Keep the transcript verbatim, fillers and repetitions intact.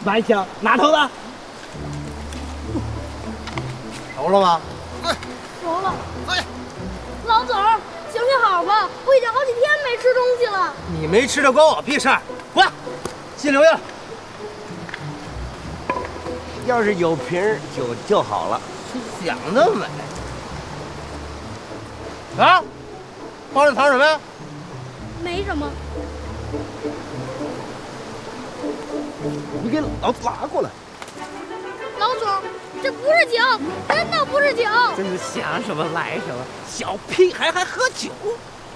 买枪哪头的？ 熟了吗？ 哎，熟了。哎，老总，行行好吧，我已经好几天没吃东西了。 你没吃的关我屁事儿，滚！先留下。 要是有瓶酒就好了。 想得美！啊，包里藏什么呀？ 没什么。 你给老子拿过来！ 老总，这不是酒，真的不是酒。 真是想什么来什么，小屁孩还喝酒。